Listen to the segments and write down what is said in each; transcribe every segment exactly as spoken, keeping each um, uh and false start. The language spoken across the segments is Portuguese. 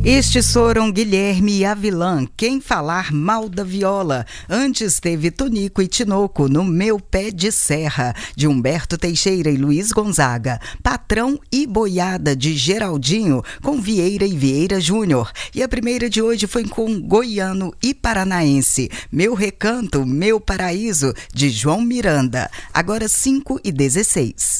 Estes foram Guilherme e Avilã, Quem Falar Mal da Viola. Antes teve Tonico e Tinoco, No Meu Pé de Serra, de Humberto Teixeira e Luiz Gonzaga. Patrão e Boiada, de Geraldinho, com Vieira e Vieira Júnior. E a primeira de hoje foi com Goiano e Paranaense, Meu Recanto, Meu Paraíso, de João Miranda. Agora cinco e dezesseis.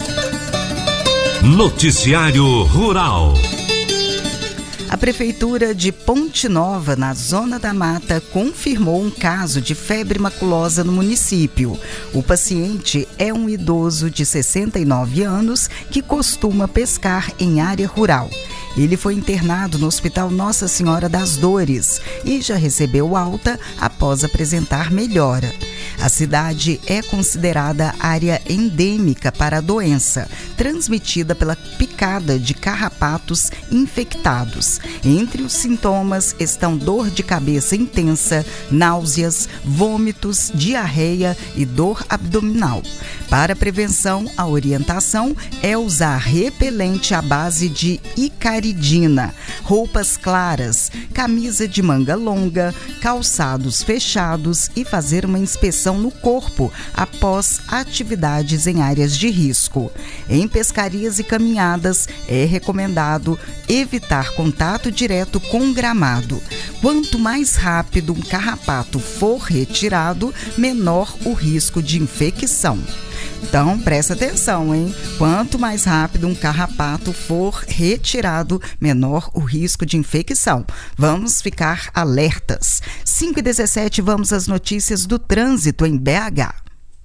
Noticiário Rural. A Prefeitura de Ponte Nova, na Zona da Mata, confirmou um caso de febre maculosa no município. O paciente é um idoso de sessenta e nove anos que costuma pescar em área rural. Ele foi internado no Hospital Nossa Senhora das Dores e já recebeu alta após apresentar melhora. A cidade é considerada área endêmica para a doença, transmitida pela picada de carrapatos infectados. Entre os sintomas estão dor de cabeça intensa, náuseas, vômitos, diarreia e dor abdominal. Para prevenção, a orientação é usar repelente à base de icaridina, roupas claras, camisa de manga longa, calçados fechados e fazer uma inspeção no corpo após atividades em áreas de risco. Em pescarias e caminhadas, é recomendado evitar contato direto com gramado. Quanto mais rápido um carrapato for retirado, menor o risco de infecção. Então, presta atenção, hein? Quanto mais rápido um carrapato for retirado, menor o risco de infecção. Vamos ficar alertas. cinco e dezessete, vamos às notícias do trânsito em B H.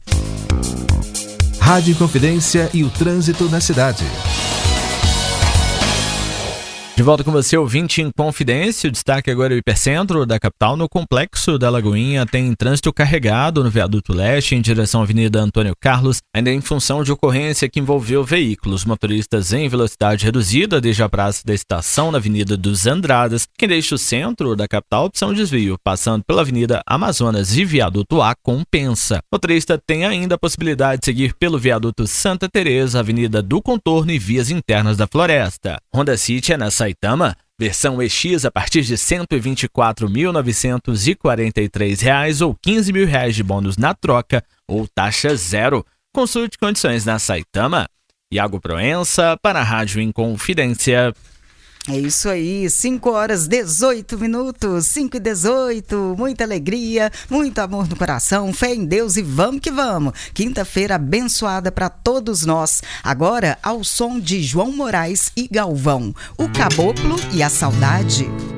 Rádio Inconfidência e o trânsito na cidade. De volta com você, ouvinte em Confidência. O destaque agora é o hipercentro da capital. No Complexo da Lagoinha tem trânsito carregado no Viaduto Leste em direção à Avenida Antônio Carlos, ainda em função de ocorrência que envolveu veículos. Motoristas em velocidade reduzida desde a Praça da Estação na Avenida dos Andradas. Quem deixa o centro da capital, opção desvio, passando pela Avenida Amazonas e Viaduto A, compensa. O motorista tem ainda a possibilidade de seguir pelo Viaduto Santa Teresa, Avenida do Contorno e vias internas da Floresta. Honda City é na Saitama, versão E X a partir de cento e vinte e quatro mil novecentos e quarenta e três reais ou quinze mil reais de bônus na troca ou taxa zero. Consulte condições na Saitama. Iago Proença para a Rádio Inconfidência. É isso aí, cinco horas e dezoito minutos, cinco e dezoito, muita alegria, muito amor no coração, fé em Deus e vamos que vamos. Quinta-feira abençoada para todos nós. Agora, ao som de João Moraes e Galvão, O Caboclo e a Saudade.